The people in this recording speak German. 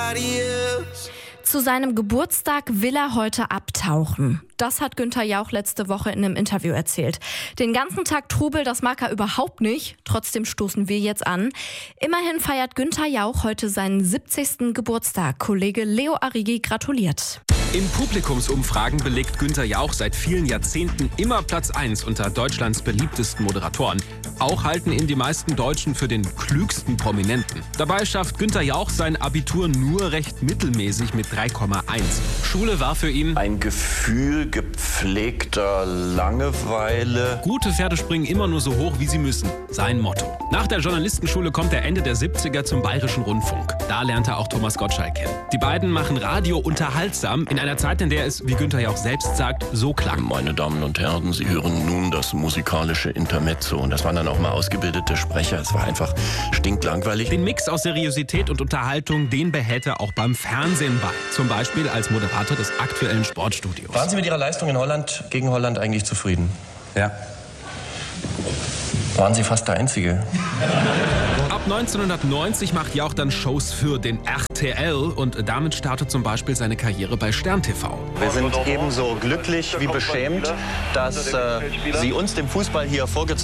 nobody else. Zu seinem Geburtstag will er heute abtauchen. Das hat Günther Jauch letzte Woche in einem Interview erzählt. Den ganzen Tag Trubel, das mag er überhaupt nicht. Trotzdem stoßen wir jetzt an. Immerhin feiert Günther Jauch heute seinen 70. Geburtstag. Kollege Leo Arrighi gratuliert. In Publikumsumfragen belegt Günther Jauch seit vielen Jahrzehnten immer Platz 1 unter Deutschlands beliebtesten Moderatoren. Auch halten ihn die meisten Deutschen für den klügsten Prominenten. Dabei schafft Günther Jauch sein Abitur nur recht mittelmäßig mit 3,1. Schule war für ihn ein Gefühl gepflegter Langeweile. Gute Pferde springen immer nur so hoch, wie sie müssen. Sein Motto. Nach der Journalistenschule kommt er Ende der 70er zum Bayerischen Rundfunk. Da lernt er auch Thomas Gottschalk kennen. Die beiden machen Radio unterhaltsam in einer Zeit, in der es, wie Günther Jauch selbst sagt, so klang. Meine Damen und Herren, Sie hören nun das musikalische Intermezzo. Und das waren dann auch mal ausgebildete Sprecher. Es war einfach stinklangweilig. Den Mix aus Seriosität und Unterhaltung, den behält er auch beim Fernsehen bei. Zum Beispiel als Moderator des aktuellen Sportstudios. Waren Sie mit Ihrer Leistung in Holland gegen Holland eigentlich zufrieden? Ja. Waren Sie fast der Einzige? Ab 1990 macht Jauch dann Shows für den RTL und damit startet zum Beispiel seine Karriere bei Stern TV. Wir sind ebenso glücklich wie beschämt, dass Sie uns dem Fußball hier vorgezogen